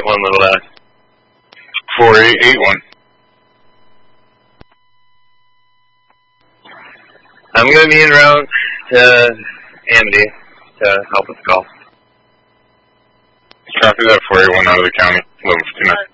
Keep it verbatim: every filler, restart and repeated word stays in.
one, little S. four eight eight one. I'm going to be en route to Amity to help with the call. Copy that, four eight one out of the county, level fifty-nine.